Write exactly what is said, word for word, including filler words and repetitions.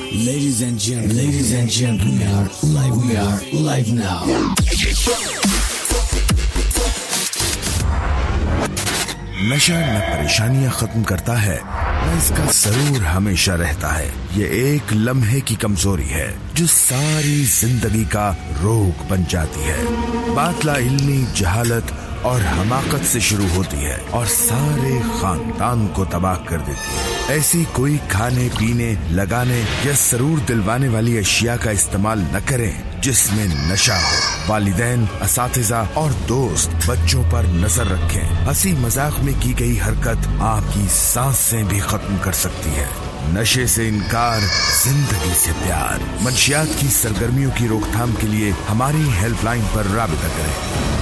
Ladies and gentlemen, ladies and gentlemen, we are live, we are live now. नशा न परेशानियां खत्म करता है, न इसका सरूर हमेशा रहता है। ये एक लम्हे की कमजोरी है जो सारी जिंदगी का रोग बन जाती है। बात ला इल्मी, जहालत और हमाकत से शुरू होती है और सारे खानदान को तबाह कर देती है। ऐसी कोई खाने पीने, लगाने या सरूर दिलवाने वाली अशिया का इस्तेमाल न करें जिसमें नशा हो। वालिदैन, असातिज़ा और दोस्त बच्चों पर नजर रखें। हंसी मजाक में की गई हरकत आपकी सांसें भी खत्म कर सकती है। नशे से इनकार, जिंदगी से प्यार। मंशियात की सरगर्मियों की रोकथाम के लिए हमारी हेल्पलाइन पर राबिता करें।